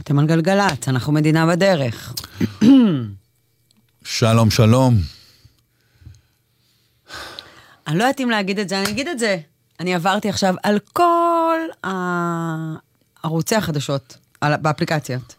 אתם על גלגלת, אנחנו מדינה בדרך. שלום, שלום. אני לא יודעת אם להגיד את זה, אני אגיד את זה. אני עברתי עכשיו על כל ערוצי החדשות באפליקציות.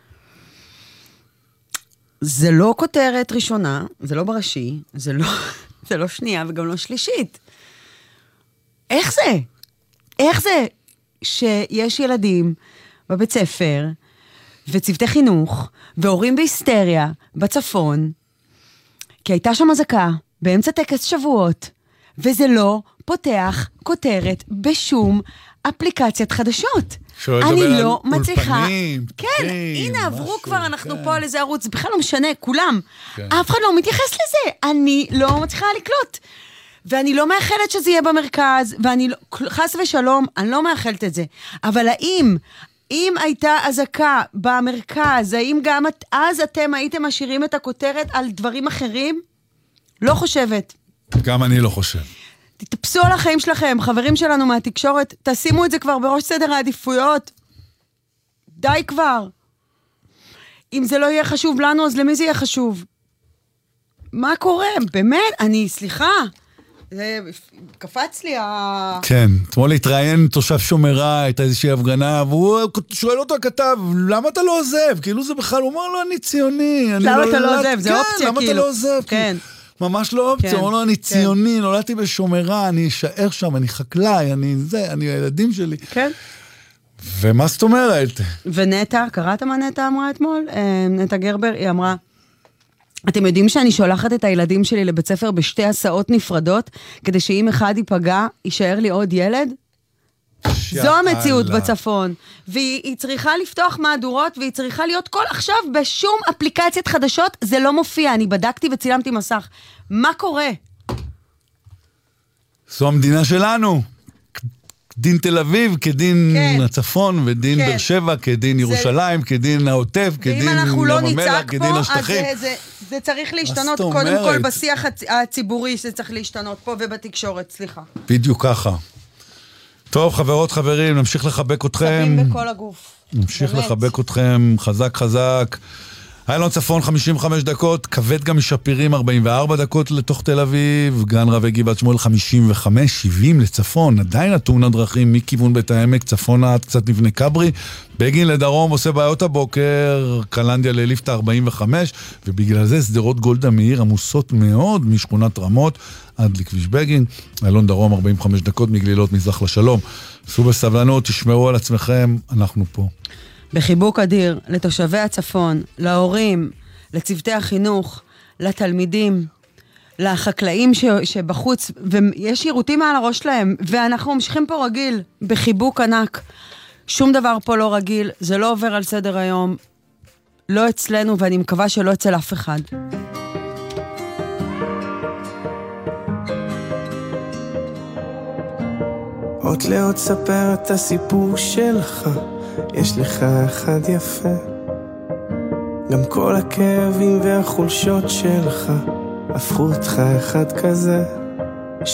זה לא כותרת ראשונה, זה לא בראשי, זה לא שנייה וגם לא שלישית. איך זה? איך זה שיש ילדים בבית ספר וצוותי חינוך והורים בהיסטריה בצפון, כי הייתה שם אזעקה באמצע טקס שבועות, וזה לא פותח כותרת בשום אפליקציית חדשות. אני לא מצליחה. כן, הנה עברו כבר, אנחנו פה על איזה ערוץ, זה בכלל לא משנה, כולם. אף אחד לא מתייחס לזה. אני לא מצליחה לקלוט. ואני לא מאחלת שזה יהיה במרכז, ואני לא, חס ושלום, אני לא מאחלת את זה. אבל אם הייתה אזעקה במרכז, האם גם אז אתם הייתם משאירים את הכותרת על דברים אחרים? לא חושבת. גם אני לא חושב. תתפסו על החיים שלכם, חברים שלנו מהתקשורת, תשימו את זה כבר בראש סדר העדיפויות. די כבר. אם זה לא יהיה חשוב לנו, אז למי זה יהיה חשוב? מה קורה? באמת? סליחה. זה קפץ לי כן, אתמול התראיין תושב שומרה, הייתה איזושהי הפגנה, והוא שואל אותו הכתב, למה אתה לא עוזב? כאילו זה בכלל, הוא אומר לו, אני ציוני. למה אתה לא עוזב? זה אופציה כאילו. למה אתה לא עוזב? כן. ממש לא אופציה, הוא אומר לו, אני ציוני, נולדתי בשומרה, אני אשאר שם, אני חקלאי, אני הילדים שלי. כן. ומה זאת אומרת? ונטע, קראת מה נטע אמרה אתמול? נטע גרבר, היא אמרה, אתם יודעים שאני שולחת את הילדים שלי לבית ספר בשתי הסעות נפרדות, כדי שאם אחד ייפגע, יישאר לי עוד ילד? זו המציאות בצפון. והיא צריכה לפתוח מהדורות, והיא צריכה להיות כל עכשיו בשום אפליקציית חדשות, זה לא מופיע. אני בדקתי וצילמתי מסך. מה קורה? זו המדינה שלנו. דין תל אביב כדין הצפון, ודין באר שבע כדין ירושלים, כדין העוטף, כדין ים המלח, כדין השטחים. זה צריך להשתנות קודם כל בשיח הציבורי, שזה צריך להשתנות פה ובתקשורת, סליחה. בדיוק ככה. טוב, חברות, חברים, נמשיך לחבק אתכם. ספים בכל הגוף. נמשיך לחבק אתכם, חזק חזק. איילון צפון 55 דקות, כבד גם משפירים 44 דקות לתוך תל אביב, גן רבי גבעת שמואל 55, 70 לצפון, עדיין התאונת דרכים מכיוון בית העמק, צפונה עד קצת מבנה קברי, בגין לדרום עושה בעיות הבוקר, קלנדיה לליפתא 45, ובגלל זה סדרות גולדה מאיר עמוסות מאוד משכונת רמות עד לכביש בגין, איילון דרום 45 דקות מגלילות מזרח לשלום. סעו בסבלנות, תשמעו על עצמכם, אנחנו פה. בחיבוק אדיר לתושבי הצפון, להורים, לצוותי החינוך, לתלמידים, לחקלאים שבחוץ, ויש שירותים מעל הראש שלהם, ואנחנו ממשיכים פה רגיל, בחיבוק ענק. שום דבר פה לא רגיל, זה לא עובר על סדר היום, לא אצלנו, ואני מקווה שלא אצל אף אחד. עוד לעוד ספר את הסיפור שלך, יש לך אחד יפה, גם כל הכאבים והחולשות שלך הפכו אותך אחד כזה.